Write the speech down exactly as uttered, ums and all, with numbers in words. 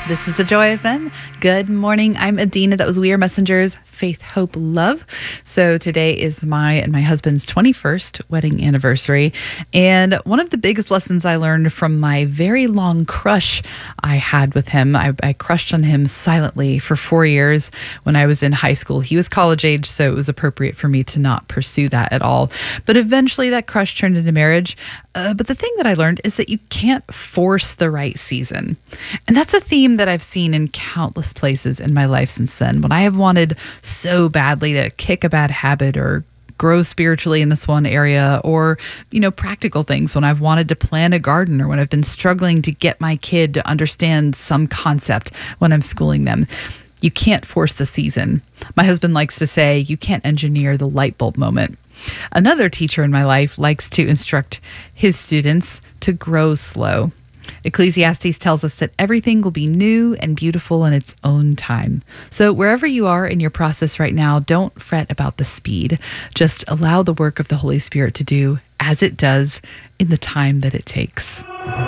This is the Joy F M. Good morning. I'm Adina. That was We Are Messengers, Faith, Hope, Love. So today is my and my husband's twenty-first wedding anniversary. And one of the biggest lessons I learned from my very long crush I had with him, I, I crushed on him silently for four years when I was in high school. He was college age, so it was appropriate for me to not pursue that at all. But eventually that crush turned into marriage. Uh, but the thing that I learned is that you can't force the right season. And that's a theme that I've seen in countless places in my life since then. When I have wanted so badly to kick a bad habit or grow spiritually in this one area, or, you know, practical things, when I've wanted to plant a garden, or when I've been struggling to get my kid to understand some concept when I'm schooling them. You can't force the season. My husband likes to say, you can't engineer the light bulb moment. Another teacher in my life likes to instruct his students to grow slow. Ecclesiastes tells us that everything will be new and beautiful in its own time. So wherever you are in your process right now, don't fret about the speed. Just allow the work of the Holy Spirit to do as it does in the time that it takes.